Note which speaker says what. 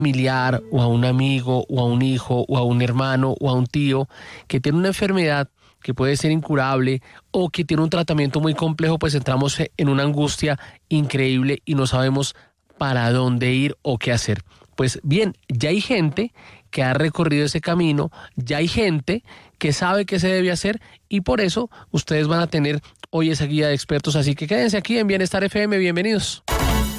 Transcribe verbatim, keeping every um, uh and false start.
Speaker 1: familiar o a un amigo o a un hijo o a un hermano o a un tío que tiene una enfermedad que puede ser incurable o que tiene un tratamiento muy complejo, pues entramos en una angustia increíble y no sabemos para dónde ir o qué hacer. Pues bien, ya hay gente que ha recorrido ese camino, ya hay gente que sabe qué se debe hacer y por eso ustedes van a tener hoy esa guía de expertos. Así que quédense aquí en Bienestar F M, bienvenidos.